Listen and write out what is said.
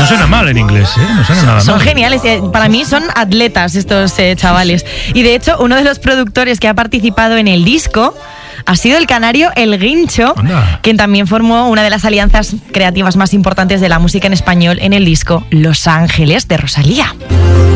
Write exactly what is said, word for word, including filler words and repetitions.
no suena mal en inglés, ¿eh? No suena nada Son mal. geniales. Para mí son atletas estos eh, chavales. Y de hecho, uno de los productores que ha participado en el disco ha sido el canario El Guincho, Anda. quien también formó una de las alianzas creativas más importantes de la música en español en el disco Los Ángeles de Rosalía.